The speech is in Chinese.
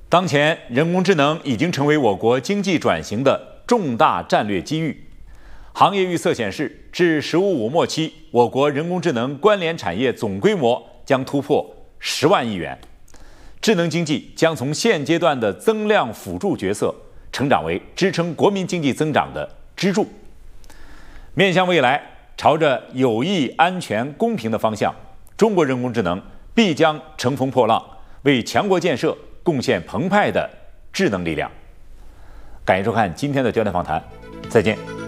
当前，人工智能已经成为我国经济转型的重大战略机遇。行业预测显示，至“十五五”末期，我国人工智能关联产业总规模将突破10万亿元，智能经济将从现阶段的增量辅助角色，成长为支撑国民经济增长的支柱。面向未来，朝着有益、安全、公平的方向，中国人工智能必将乘风破浪，为强国建设贡献澎湃的智能力量。感谢收看今天的焦点访谈，再见。